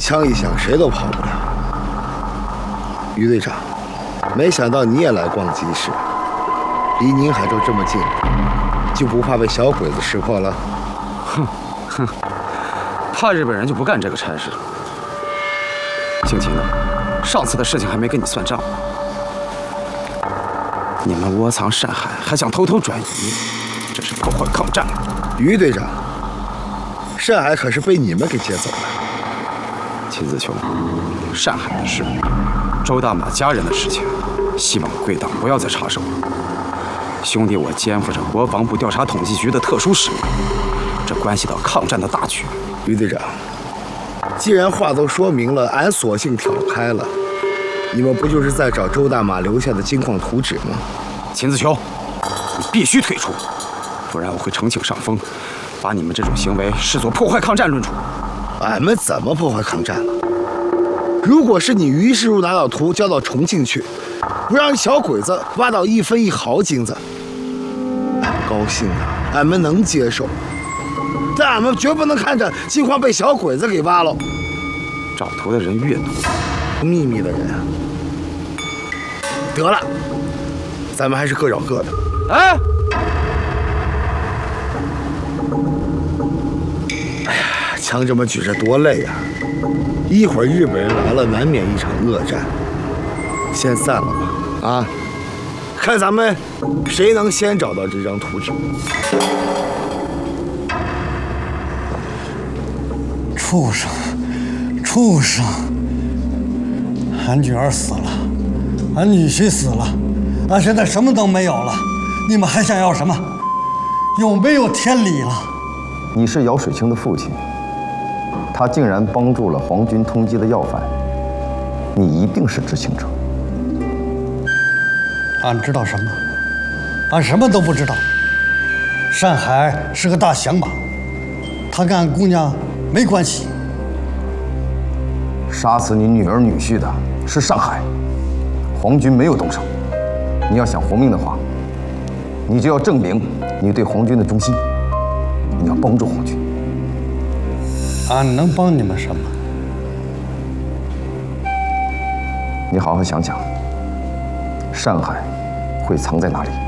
枪一响，谁都跑不了。于队长，没想到你也来逛集市，离宁海州这么近，就不怕被小鬼子识破了？ 哼，怕日本人就不干这个差事。姓秦的，上次的事情还没跟你算账呢。你们窝藏善海，还想偷偷转移，这是破坏抗战。 于队长，善海可是被你们给劫走了。 秦子琼，善海的事，周大马家人的事情，希望贵党不要再插手了。兄弟，我肩负着国防部调查统计局的特殊使命，这关系到抗战的大局。 于队长，既然话都说明了，俺索性挑开了。你们不就是在找周大马留下的金矿图纸吗？ 秦子琼，你必须退出，不然我会呈请上峰，把你们这种行为视作破坏抗战论处。 俺们怎么破坏抗战了？如果是你于世如拿到图交到重庆去，不让小鬼子挖到1分1毫金子，俺们高兴啊，俺们能接受。但俺们绝不能看着金矿被小鬼子给挖了。 找图的人越多， 秘密的人啊，得了，咱们还是各找各的。 哎， 枪这么举着多累啊！一会儿日本人来了，难免一场恶战。先散了吧，啊！看咱们谁能先找到这张图纸。 畜生，畜生！俺女儿死了，俺女婿死了，俺现在什么都没有了，你们还想要什么？有没有天理了？ 你是姚水清的父亲，他竟然帮助了皇军通缉的要犯，你一定是知情者。 俺知道什么？俺什么都不知道。善海是个大响马，他跟俺姑娘没关系。 杀死你女儿女婿的是善海，皇军没有动手。你要想活命的话，你就要证明你对皇军的忠心，你要帮助皇军。 俺能帮你们什么？ 你好好想想，善海会藏在哪里？